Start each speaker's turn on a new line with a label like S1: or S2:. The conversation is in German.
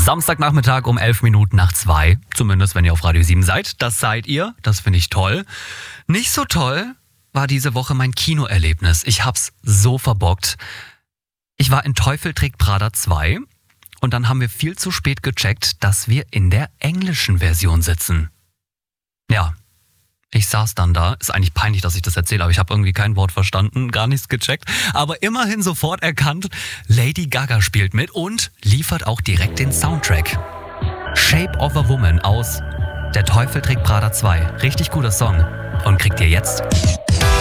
S1: Samstagnachmittag um 2:11, zumindest wenn ihr auf Radio 7 seid. Das seid ihr, das finde ich toll. Nicht so toll war diese Woche mein Kinoerlebnis. Ich hab's so verbockt. Ich war in Teufel trägt Prada 2 und dann haben wir viel zu spät gecheckt, dass wir in der englischen Version sitzen. Ja, ich saß dann da. Ist eigentlich peinlich, dass ich das erzähle, aber ich habe irgendwie kein Wort verstanden, gar nichts gecheckt. Aber immerhin sofort erkannt, Lady Gaga spielt mit und liefert auch direkt den Soundtrack. Shape of a Woman aus Der Teufel trägt Prada 2. Richtig guter Song. Und kriegt ihr jetzt